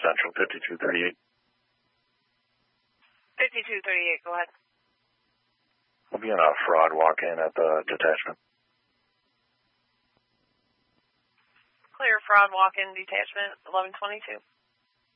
Central 5238. 5238, go ahead. We'll be in a fraud walk-in at the detachment. Clear fraud walk-in detachment, 1122.